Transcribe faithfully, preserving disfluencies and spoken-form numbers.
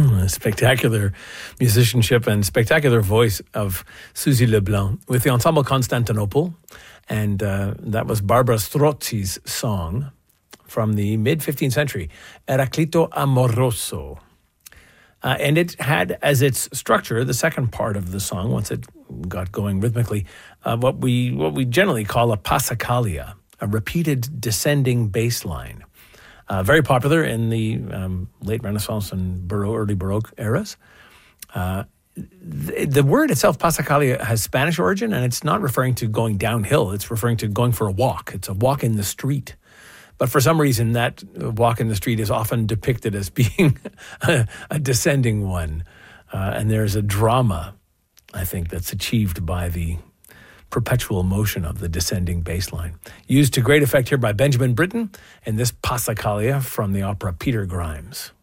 Spectacular musicianship and spectacular voice of Suzy Leblanc with the Ensemble Constantinople. And uh, that was Barbara Strozzi's song from the mid-fifteenth century, Eraclito Amoroso. Uh, and it had as its structure, the second part of the song, once it got going rhythmically, uh, what we what we generally call a passacaglia, a repeated descending bass line. Uh, very popular in the um, late Renaissance and Baroque, early Baroque eras. Uh, the, the word itself, passacaglia, has Spanish origin, and it's not referring to going downhill. It's referring to going for a walk. It's a walk in the street. But for some reason, that walk in the street is often depicted as being a, a descending one. Uh, and there's a drama, I think, that's achieved by the perpetual motion of the descending bass line. Used to great effect here by Benjamin Britten in this passacaglia from the opera Peter Grimes.